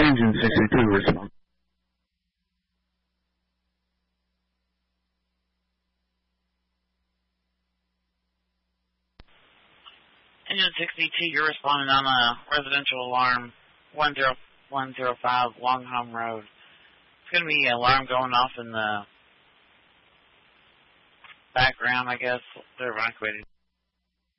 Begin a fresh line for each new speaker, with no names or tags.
Engine 62 respond.
Engine 62, you're responding on a residential alarm, 10105 Longham Road. It's going to be an alarm going off in the background, I guess. They're evacuated.